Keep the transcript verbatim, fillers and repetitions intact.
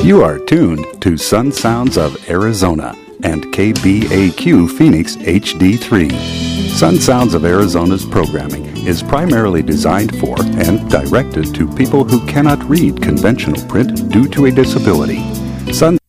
You are tuned to Sun Sounds of Arizona and K B A Q Phoenix H D three. Sun Sounds of Arizona's programming is primarily designed for and directed to people who cannot read conventional print due to a disability. Sun